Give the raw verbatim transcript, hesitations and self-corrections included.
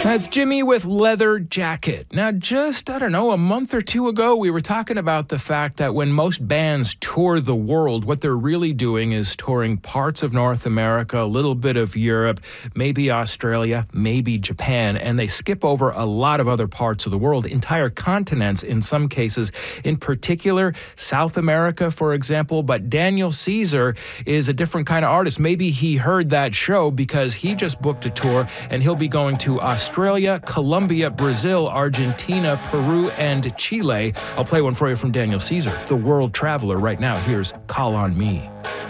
That's Jimmy with Leather Jacket. Now, just, I don't know, a month or two ago, we were talking about the fact that when most bands tour the world, what they're really doing is touring parts of North America, a little bit of Europe, maybe Australia, maybe Japan, and they skip over a lot of other parts of the world, entire continents in some cases, in particular, South America, for example. But Daniel Caesar is a different kind of artist. Maybe he heard that show because he just booked a tour, and he'll be going to Australia. Australia, Colombia, Brazil, Argentina, Peru, and Chile. I'll play one for you from Daniel Caesar, the world traveler right now. Here's Call on Me.